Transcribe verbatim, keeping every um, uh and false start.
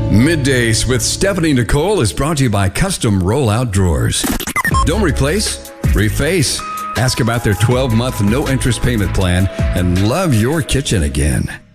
Middays with Stephanie Nicole is brought to you by Custom Rollout Drawers. Don't replace, reface. Ask about their twelve-month no-interest payment plan and love your kitchen again.